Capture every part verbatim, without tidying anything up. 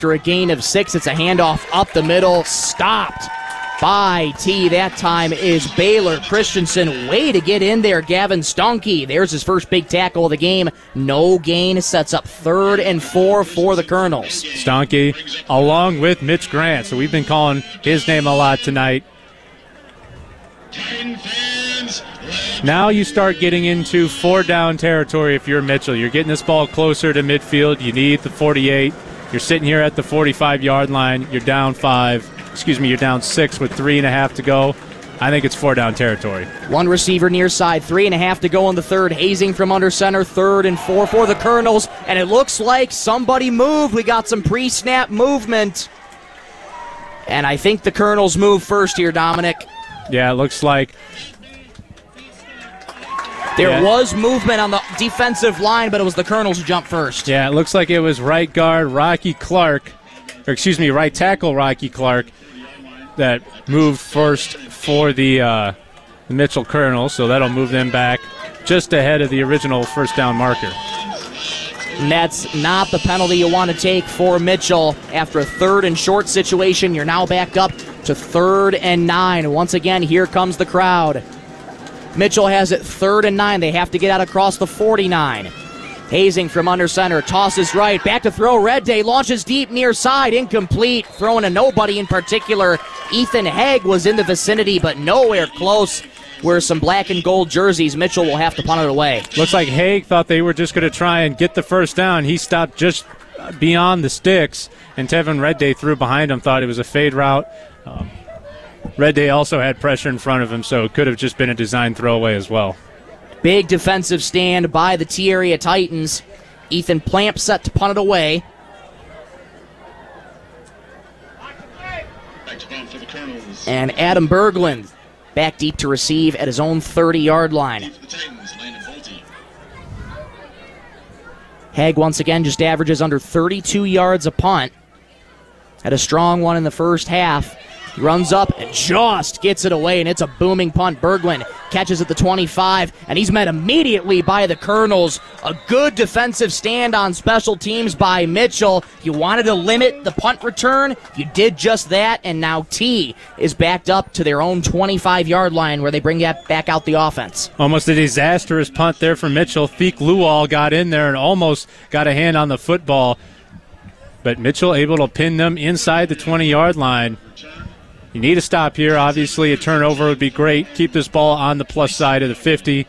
After a gain of six, it's a handoff up the middle, stopped by T. That time is Baylor Christensen. Way to get in there, Gavin Stonke. There's his first big tackle of the game. No gain, sets up third and four for the Colonels. Stonke along with Mitch Grant, so we've been calling his name a lot tonight. Now you start getting into four down territory if you're Mitchell. You're getting this ball closer to midfield. You need the forty-eight. You're sitting here at the forty-five-yard line. You're down five. Excuse me, you're down six with three and a half to go. I think it's four down territory. One receiver near side, three and a half to go in the third. Hazing from under center, third and four for the Colonels. And it looks like somebody moved. We got some pre-snap movement. And I think the Colonels move first here, Dominic. Yeah, it looks like. There yeah. was movement on the defensive line, but it was the Colonels who jumped first. Yeah, it looks like it was right guard Rocky Clark, or excuse me, right tackle Rocky Clark that moved first for the, uh, the Mitchell Colonels, so that'll move them back just ahead of the original first down marker. And that's not the penalty you want to take for Mitchell. After a third and short situation, you're now backed up to third and nine. Once again, here comes the crowd. Mitchell has it third and nine. They have to get out across the forty-nine. Hazing from under center, tosses right, back to throw. Red Day launches deep near side, incomplete, throwing a nobody in particular. Ethan Haig was in the vicinity, but nowhere close. Where some black and gold jerseys, Mitchell will have to punt it away. Looks like Haig thought they were just going to try and get the first down. He stopped just beyond the sticks, and Tevin Red Day threw behind him, thought it was a fade route. Um, Red Day also had pressure in front of him, so it could have just been a design throwaway as well. Big defensive stand by the T-Area Titans. Ethan Plamp set to punt it away. And Adam Berglund back deep to receive at his own thirty-yard line. Haig once again just averages under thirty-two yards a punt. Had a strong one in the first half. He runs up and just gets it away, and it's a booming punt. Berglund catches at the twenty-five, and he's met immediately by the Colonels. A good defensive stand on special teams by Mitchell. You wanted to limit the punt return. You did just that, and now T is backed up to their own twenty-five-yard line where they bring back out the offense. Almost a disastrous punt there for Mitchell. Theek Lual got in there and almost got a hand on the football, but Mitchell able to pin them inside the twenty-yard line. You need a stop here. Obviously, a turnover would be great. Keep this ball on the plus side of the fifty.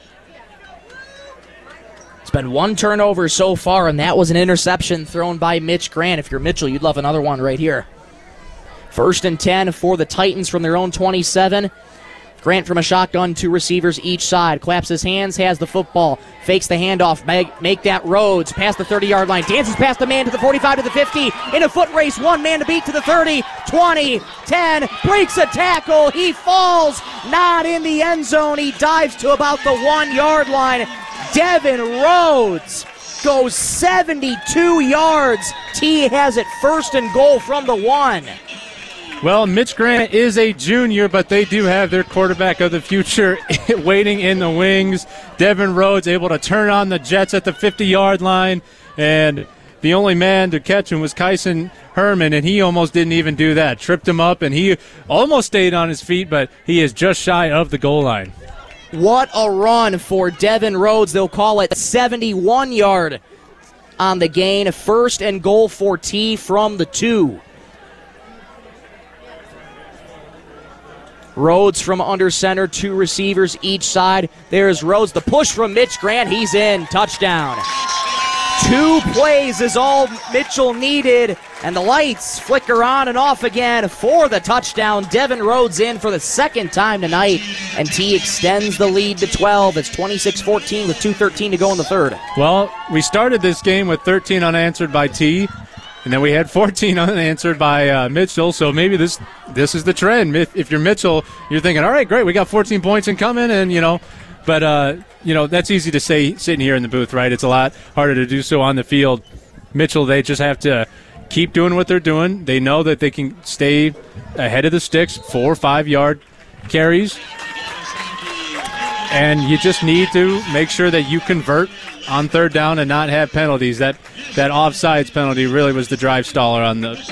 It's been one turnover so far, and that was an interception thrown by Mitch Grant. If you're Mitchell, you'd love another one right here. First and ten for the Titans from their own twenty-seven. Grant from a shotgun, two receivers each side. Claps his hands, has the football, fakes the handoff, make, make that Rhodes, past the thirty-yard line, dances past the man to the forty-five to the fifty, in a foot race, one man to beat to the thirty, twenty, ten, breaks a tackle, he falls, not in the end zone, he dives to about the one-yard line. Devin Rhodes goes seventy-two yards. T has it first and goal from the one. Well, Mitch Grant is a junior, but they do have their quarterback of the future waiting in the wings. Devin Rhodes able to turn on the Jets at the fifty-yard line, and the only man to catch him was Kyson Herman, and he almost didn't even do that. Tripped him up, and he almost stayed on his feet, but he is just shy of the goal line. What a run for Devin Rhodes. They'll call it seventy-one yard on the gain. First and goal for T from the two. Rhodes from under center, two receivers each side. There's Rhodes, the push from Mitch Grant. He's in. Touchdown. Two plays is all Mitchell needed, and the lights flicker on and off again for the touchdown. Devin Rhodes in for the second time tonight, and T extends the lead to twelve. It's twenty-six fourteen with two thirteen to go in the third. Well, we started this game with thirteen unanswered by T, and then we had fourteen unanswered by uh, Mitchell, so maybe this this is the trend. If, if you're Mitchell, you're thinking, all right, great, we got fourteen points incoming, and, you know, but, uh, you know, that's easy to say sitting here in the booth, right? It's a lot harder to do so on the field. Mitchell, they just have to keep doing what they're doing. They know that they can stay ahead of the sticks, four or five-yard carries, and you just need to make sure that you convert on third down and not have penalties. That that offsides penalty really was the drive staller on the